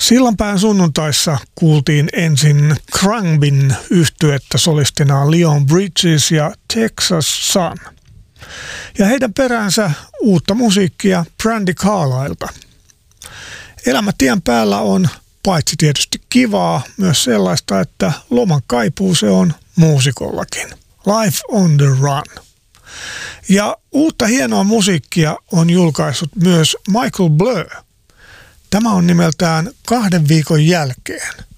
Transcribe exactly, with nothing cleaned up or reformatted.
Sillanpään sunnuntaissa kuultiin ensin Khruangbin yhtyettä solistinaan Leon Bridges ja Texas Sun. Ja heidän peräänsä uutta musiikkia Brandi Carlilelta. Elämä tien päällä on paitsi tietysti kivaa, myös sellaista, että loman kaipuu se on muusikollakin. Life on the Run. Ja uutta hienoa musiikkia on julkaissut myös Michael Blur. Tämä on nimeltään Kahden viikon jälkeen.